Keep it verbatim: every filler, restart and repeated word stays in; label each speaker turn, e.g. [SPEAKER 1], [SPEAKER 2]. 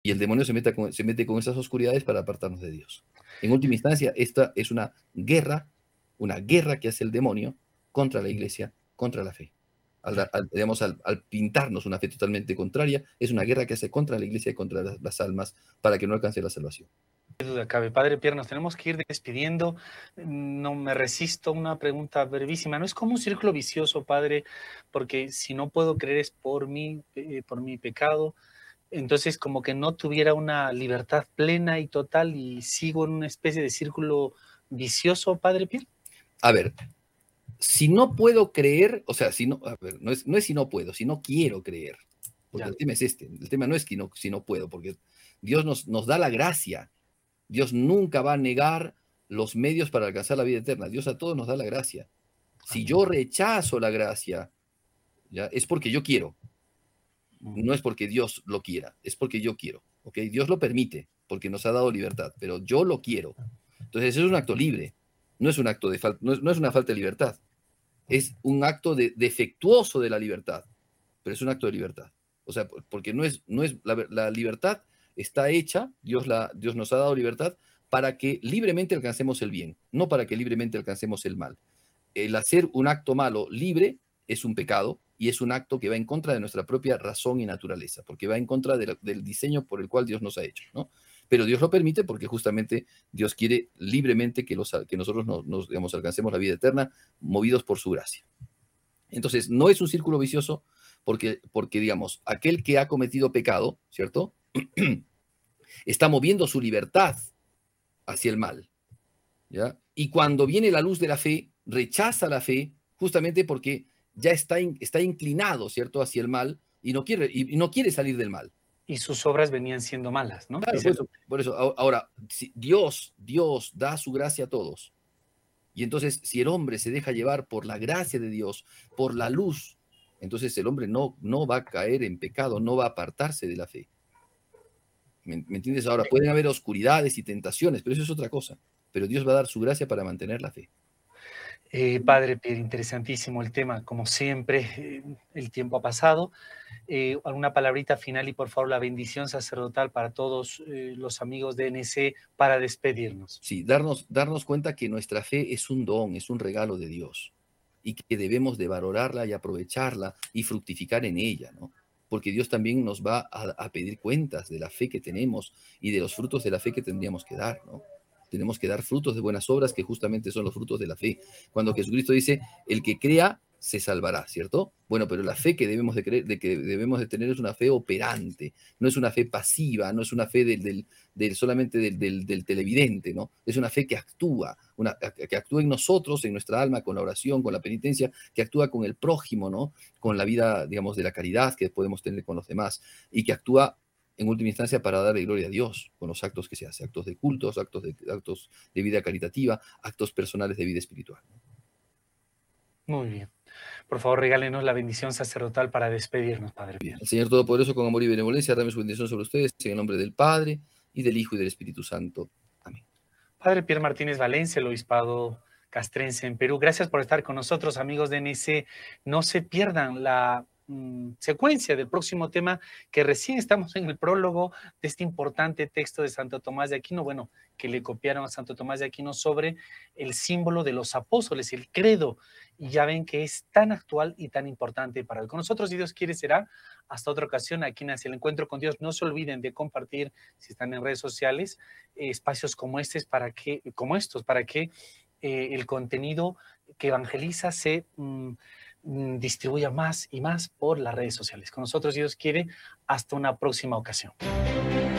[SPEAKER 1] Y el demonio se mete con, se mete con esas oscuridades para apartarnos de Dios. En última instancia, esta es una guerra, una guerra que hace el demonio contra la iglesia, contra la fe. Al, al, digamos, al, al pintarnos una fe totalmente contraria, es una guerra que hace contra la iglesia y contra las, las almas para que no alcance la salvación.
[SPEAKER 2] Qué duda cabe. Padre Pierre, nos tenemos que ir despidiendo. No me resisto a una pregunta brevísima. ¿No es como un círculo vicioso, Padre? Porque si no puedo creer es por mí, eh, por mi pecado. Entonces, como que no tuviera una libertad plena y total y sigo en una especie de círculo vicioso, Padre Pierre.
[SPEAKER 1] A ver, si no puedo creer, o sea, si no, a ver, no es, no es si no puedo, si no quiero creer. Porque ya. El tema es este. El tema no es que no, si no puedo, porque Dios nos, nos da la gracia. Dios nunca va a negar los medios para alcanzar la vida eterna. Dios a todos nos da la gracia. Si yo rechazo la gracia, ¿ya? Es porque yo quiero. No es porque Dios lo quiera, es porque yo quiero. ¿Okay? Dios lo permite, porque nos ha dado libertad, pero yo lo quiero. Entonces, eso es un acto libre. No es un acto de falta, no es, no es una falta de libertad. Es un acto de, defectuoso de la libertad, pero es un acto de libertad. O sea, porque no es, no es la, la libertad está hecha, Dios, la, Dios nos ha dado libertad para que libremente alcancemos el bien, no para que libremente alcancemos el mal. El hacer un acto malo libre es un pecado y es un acto que va en contra de nuestra propia razón y naturaleza, porque va en contra de la, del diseño por el cual Dios nos ha hecho, ¿no? Pero Dios lo permite porque justamente Dios quiere libremente que, los, que nosotros nos, nos digamos, alcancemos la vida eterna movidos por su gracia. Entonces, no es un círculo vicioso porque, porque digamos, aquel que ha cometido pecado, ¿cierto? Está moviendo su libertad hacia el mal, ¿ya? Y cuando viene la luz de la fe, rechaza la fe justamente porque ya está, in, está inclinado, ¿cierto?, hacia el mal y no quiere, y, y no quiere salir del mal.
[SPEAKER 2] Y sus obras venían siendo malas, ¿no?
[SPEAKER 1] Claro, por eso, por eso, ahora, si Dios, Dios da su gracia a todos. Y entonces, si el hombre se deja llevar por la gracia de Dios, por la luz, entonces el hombre no, no va a caer en pecado, no va a apartarse de la fe. ¿Me, ¿Me entiendes? Ahora, pueden haber oscuridades y tentaciones, pero eso es otra cosa. Pero Dios va a dar su gracia para mantener la fe.
[SPEAKER 2] Eh, Padre Pierre, interesantísimo el tema, como siempre, eh, el tiempo ha pasado. Eh, alguna palabrita final y por favor la bendición sacerdotal para todos eh, los amigos de N C para despedirnos.
[SPEAKER 1] Sí, darnos, darnos cuenta que nuestra fe es un don, es un regalo de Dios y que debemos de valorarla y aprovecharla y fructificar en ella, ¿no? Porque Dios también nos va a, a pedir cuentas de la fe que tenemos y de los frutos de la fe que tendríamos que dar, ¿no? Tenemos que dar frutos de buenas obras que justamente son los frutos de la fe. Cuando Jesucristo dice, el que crea se salvará, ¿cierto? Bueno, pero la fe que debemos de creer, de que debemos de tener es una fe operante, no es una fe pasiva, no es una fe del, del, del solamente del, del, del televidente, ¿no? Es una fe que actúa, una, que actúa en nosotros, en nuestra alma, con la oración, con la penitencia, que actúa con el prójimo, ¿no? Con la vida, digamos, de la caridad que podemos tener con los demás y que actúa en última instancia para darle gloria a Dios con los actos que se hacen, actos de cultos, actos de, actos de vida caritativa, actos personales de vida espiritual.
[SPEAKER 2] Muy bien. Por favor, regálenos la bendición sacerdotal para despedirnos, Padre Pierre.
[SPEAKER 1] El Señor Todopoderoso, con amor y benevolencia, dame su bendición sobre ustedes, en el nombre del Padre, y del Hijo, y del Espíritu Santo. Amén.
[SPEAKER 2] Padre Pierre Martínez Valencia, el obispado castrense en Perú. Gracias por estar con nosotros, amigos de N C. No se pierdan la mmm, secuencia del próximo tema, que recién estamos en el prólogo de este importante texto de Santo Tomás de Aquino, bueno, que le copiaron a Santo Tomás de Aquino sobre el símbolo de los apóstoles, el credo. Y ya ven que es tan actual y tan importante para él. Con nosotros, si Dios quiere, será hasta otra ocasión aquí en Hacia el Encuentro con Dios. No se olviden de compartir, si están en redes sociales, eh, espacios como estos para que, como estos, para que eh, el contenido que evangeliza se mm, distribuya más y más por las redes sociales. Con nosotros, si Dios quiere, hasta una próxima ocasión.